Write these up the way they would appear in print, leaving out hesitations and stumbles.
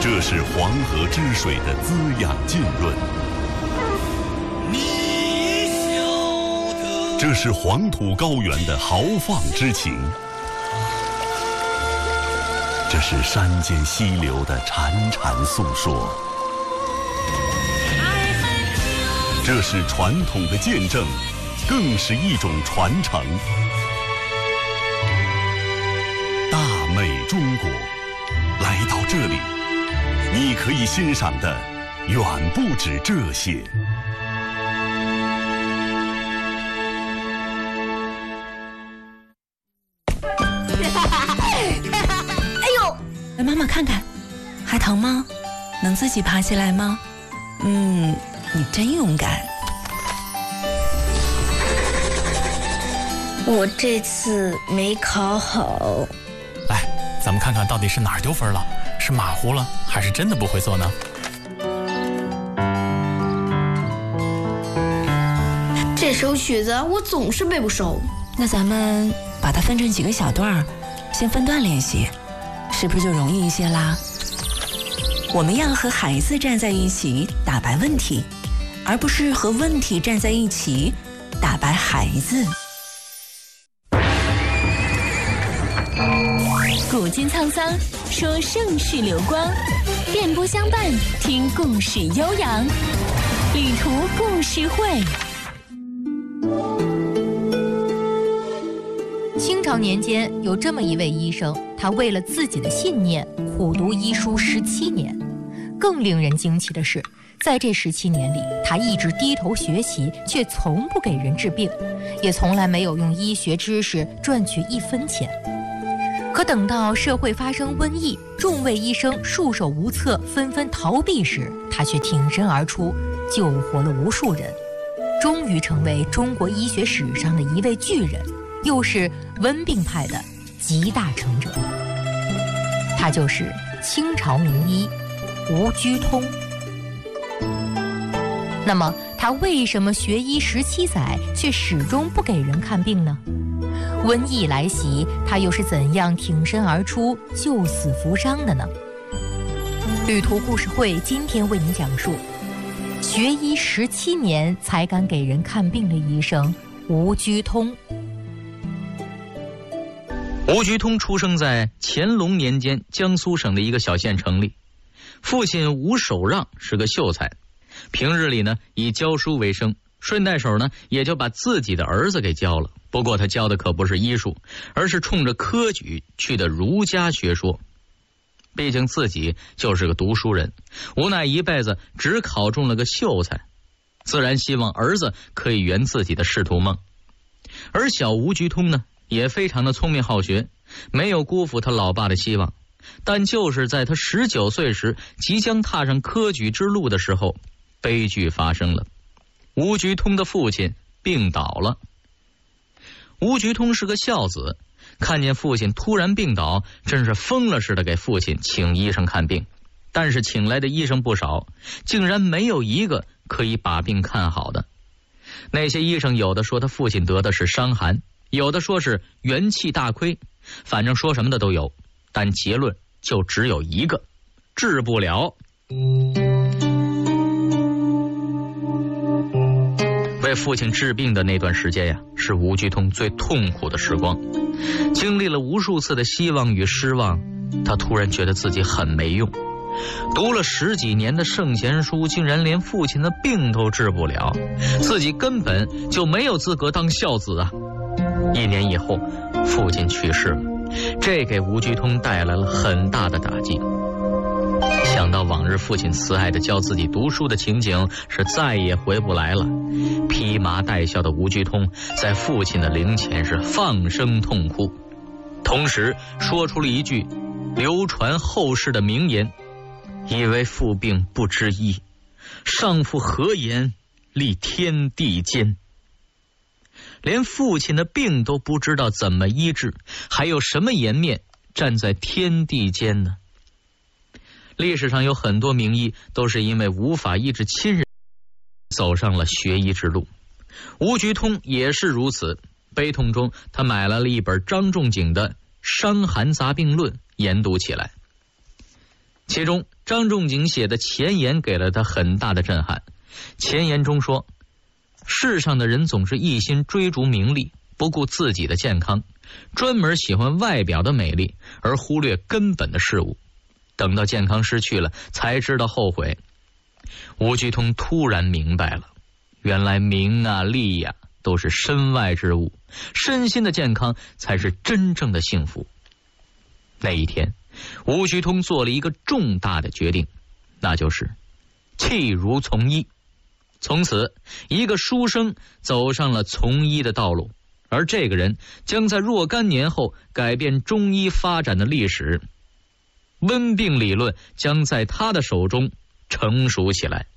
这是黄河之水的滋养浸润，这是黄土高原的豪放之情，这是山间溪流的潺潺诉说，这是传统的见证，更是一种传承。大美中国，来到这里，你可以欣赏的远不止这些。 哎呦，来妈妈看看，还疼吗？能自己爬起来吗？你真勇敢。 我这次没考好。 来，咱们看看到底是哪儿丢分了，是马虎了，还是真的不会做呢？ 这首曲子我总是背不熟。 那咱们把它分成几个小段，先分段练习，是不是就容易一些啦？我们要和孩子站在一起打败问题，而不是和问题站在一起打败孩子。 古今沧桑，说盛世流光，电波相伴，听故事悠扬，旅途故事会。 清朝年间，有这么一位医生，他为了自己的信念，苦读医书17年。更令人惊奇的是，在这17年里，他一直低头学习，却从不给人治病，也从来没有用医学知识赚取1分钱。可等到社会发生瘟疫，众位医生束手无策，纷纷逃避时，他却挺身而出，救活了无数人，终于成为中国医学史上的一位巨人，又是温病派的集大成者。他就是清朝名医吴居通。那么他为什么学医17载，却始终不给人看病呢？瘟疫来袭，他又是怎样挺身而出，救死扶伤的呢？旅途故事会今天为你讲述学医17年才敢给人看病的医生吴居通。 吴居通出生在乾隆年间江苏省的一个小县城里，父亲吴守让是个秀才，平日里呢以教书为生，顺带手呢也就把自己的儿子给教了。不过他教的可不是医术，而是冲着科举去的儒家学说。毕竟自己就是个读书人，无奈一辈子只考中了个秀才，自然希望儿子可以圆自己的仕途梦。而小吴居通呢也非常的聪明好学，没有辜负他老爸的希望。但就是在他19岁时，即将踏上科举之路的时候，悲剧发生了。吴居通的父亲病倒了。吴居通是个孝子，看见父亲突然病倒，真是疯了似的给父亲请医生看病。但是请来的医生不少，竟然没有一个可以把病看好的。那些医生有的说他父亲得的是伤寒，有的说是元气大亏，反正说什么的都有，但结论就只有一个：治不了。为父亲治病的那段时间呀，是吴居通最痛苦的时光。经历了无数次的希望与失望，他突然觉得自己很没用。读了10几年的圣贤书，竟然连父亲的病都治不了，自己根本就没有资格当孝子啊！1年以后，父亲去世了，这给吴居通带来了很大的打击。想到往日父亲慈爱的教自己读书的情景，是再也回不来了。披麻戴孝的吴居通在父亲的灵前是放声痛哭，同时说出了一句流传后世的名言：以为父病不知医，上父何言立天地间。连父亲的病都不知道怎么医治，还有什么颜面站在天地间呢？历史上有很多名医都是因为无法医治亲人，走上了学医之路。吴居通也是如此，悲痛中他买来了一本张仲景的《伤寒杂病论》，研读起来。 其中张仲景写的前言给了他很大的震撼。前言中说，世上的人总是一心追逐名利，不顾自己的健康，专门喜欢外表的美丽，而忽略根本的事物，等到健康失去了才知道后悔。吴鞠通突然明白了，原来名啊利呀都是身外之物，身心的健康才是真正的幸福。那一天，吴鞠通做了一个重大的决定，那就是弃儒从医。从此，一个书生走上了从医的道路，而这个人将在若干年后改变中医发展的历史。温病理论将在他的手中成熟起来。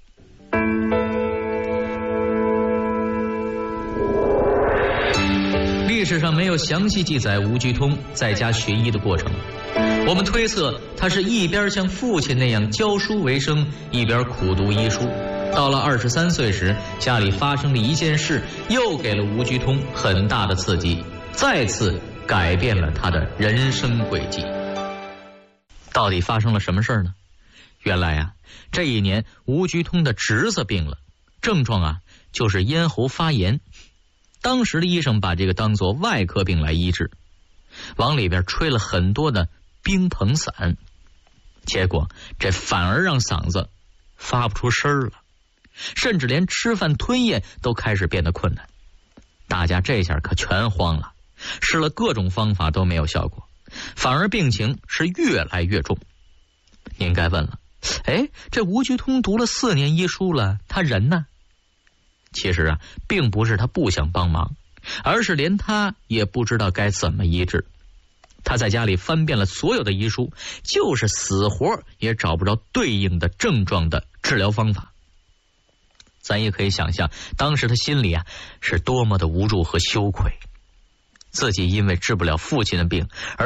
历史上没有详细记载吴鞠通在家学医的过程，我们推测他是一边像父亲那样教书为生，一边苦读医书。到了23岁时，家里发生了一件事，又给了吴鞠通很大的刺激，再次改变了他的人生轨迹。到底发生了什么事呢？原来啊，这一年吴鞠通的侄子病了，症状啊就是咽喉发炎。当时的医生把这个当作外科病来医治，往里边吹了很多的冰硼散，结果这反而让嗓子发不出声了，甚至连吃饭吞咽都开始变得困难。大家这下可全慌了，试了各种方法都没有效果，反而病情是越来越重。您该问了，这吴鞠通读了4年医书了，他人呢？其实啊，并不是他不想帮忙，而是连他也不知道该怎么医治。他在家里翻遍了所有的医书，就是死活也找不着对应的症状的治疗方法。咱也可以想象，当时他心里啊是多么的无助和羞愧，自己因为治不了父亲的病而